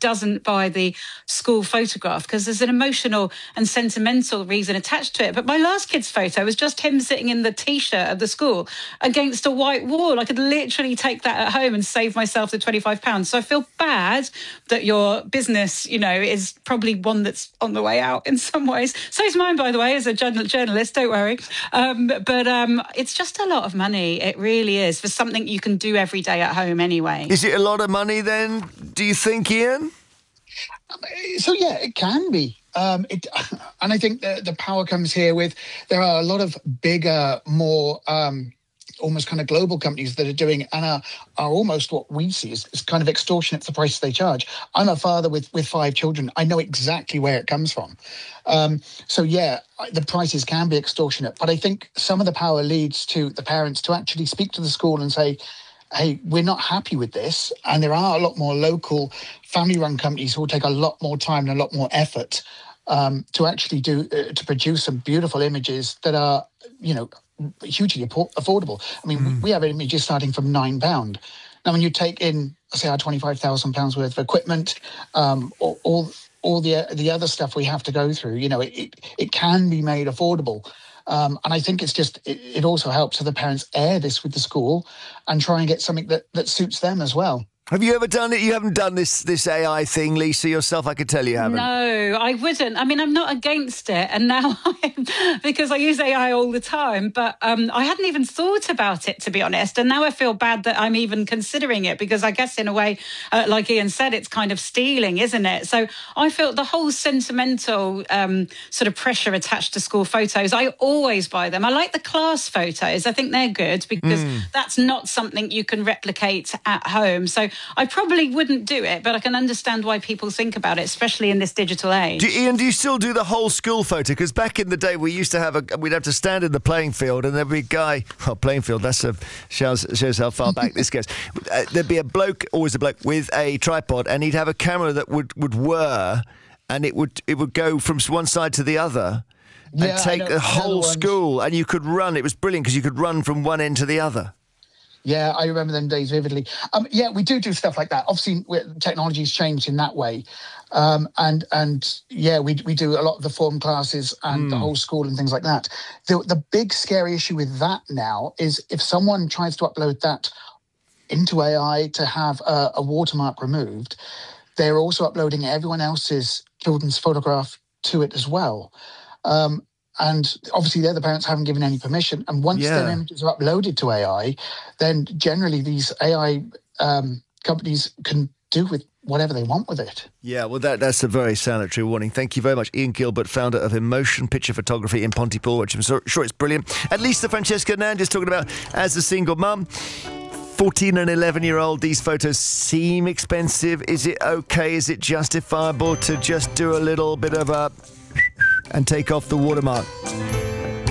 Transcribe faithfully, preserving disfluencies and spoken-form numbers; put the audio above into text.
doesn't buy the school photograph because there's an emotional and sentimental reason attached to it. But my last kid's photo was just him sitting in the T-shirt of the school against a white wall. I could literally take that at home and save myself the twenty-five pounds. So I feel bad that your business, you know, is probably one that's on the way out in some ways. So is mine, by the way, as a journalist, don't worry. Um, but um, it's just a lot of money. It really is, for something you can do every day at home anyway. Is it a lot of money then, do you think, Ian? So, yeah, it can be. Um, it, and I think the, the power comes here with, there are a lot of bigger, more um, almost kind of global companies that are doing and are, are almost what we see as, as kind of extortionate for the prices they charge. I'm a father with, with five children. I know exactly where it comes from. Um, so, yeah, the prices can be extortionate. But I think some of the power leads to the parents to actually speak to the school and say, hey, we're not happy with this. And there are a lot more local family-run companies who will take a lot more time and a lot more effort um, to actually do uh, to produce some beautiful images that are, you know, hugely affordable. I mean, mm. we have images starting from nine pounds. Now, when you take in, say, our twenty-five thousand pounds worth of equipment, um, all, all all the the other stuff we have to go through, you know, it it, it can be made affordable. Um, and I think it's just, it, it also helps so the parents air this with the school and try and get something that, that suits them as well. Have you ever done it? You haven't done this this A I thing, Lisa, yourself? I could tell you haven't. No, I wouldn't. I mean, I'm not against it. And now I'm, because I use A I all the time, but um, I hadn't even thought about it, to be honest. And now I feel bad that I'm even considering it because I guess in a way, uh, like Ian said, it's kind of stealing, isn't it? So I feel the whole sentimental um, sort of pressure attached to school photos, I always buy them. I like the class photos. I think they're good because mm. that's not something you can replicate at home. So I probably wouldn't do it, but I can understand why people think about it, especially in this digital age. Do, Ian, do you still do the whole school photo? Because back in the day, we used to have a, we'd have to stand in the playing field, and there'd be a guy. Well, playing field. That's a shows shows how far back this goes. Uh, there'd be a bloke, always a bloke, with a tripod, and he'd have a camera that would would whir, and it would it would go from one side to the other. And yeah, take the whole school, and you could run. It was brilliant because you could run from one end to the other. Yeah, I remember them days vividly. Um, yeah, we do do stuff like that. Obviously, technology's changed in that way. Um, and, and yeah, we we do a lot of the form classes and mm. the whole school and things like that. The, the big scary issue with that now is if someone tries to upload that into A I to have a, a watermark removed, they're also uploading everyone else's children's photograph to it as well. Um And obviously, the other parents haven't given any permission. And once yeah. their images are uploaded to A I, then generally these A I um, companies can do with whatever they want with it. Yeah, well, that that's a very salutary warning. Thank you very much, Ian Gilbert, founder of Emotion Picture Photography in Pontypool, which I'm so, sure is brilliant. At least the Francesca Hernandez talking about as a single mum. fourteen and eleven-year-old, these photos seem expensive. Is it okay? Is it justifiable to just do a little bit of a... and take off the watermark?